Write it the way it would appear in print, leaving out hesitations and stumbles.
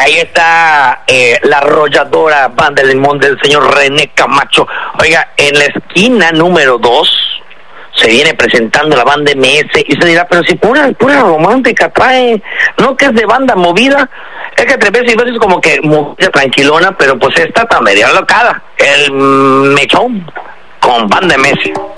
Ahí está la arrolladora banda del limón del señor René Camacho. Oiga, en la esquina número 2 se viene presentando la banda MS y se dirá, pero si pura romántica trae, no que es de banda movida. Es que tres veces y veces como que movida tranquilona, pero pues esta está media locada. El mechón con banda MS.